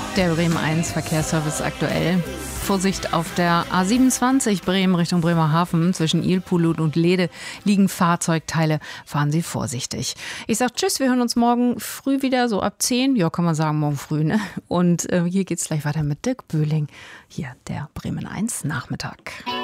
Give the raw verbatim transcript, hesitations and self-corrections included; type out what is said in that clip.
Der Bremen eins Verkehrsservice aktuell. Vorsicht auf der A siebenundzwanzig Bremen Richtung Bremerhaven. Zwischen Ilpulut und Lede liegen Fahrzeugteile. Fahren Sie vorsichtig. Ich sag tschüss, wir hören uns morgen früh wieder, so ab zehn. Ja, kann man sagen, morgen früh, ne? Und äh, hier geht's gleich weiter mit Dirk Böhling. Hier der Bremen eins Nachmittag.